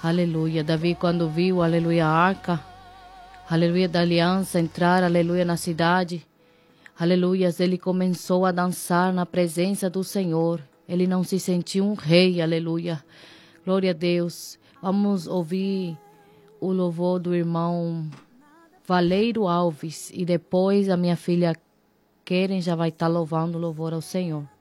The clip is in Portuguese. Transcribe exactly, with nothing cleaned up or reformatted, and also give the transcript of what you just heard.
Aleluia. Davi, quando viu, aleluia, a arca, aleluia, da aliança entrar, aleluia, na cidade, aleluia, ele começou a dançar na presença do Senhor. Ele não se sentiu um rei, aleluia. Glória a Deus. Vamos ouvir o louvor do irmão Valeiro Alves. E depois a minha filha Keren já vai estar louvando o louvor ao Senhor.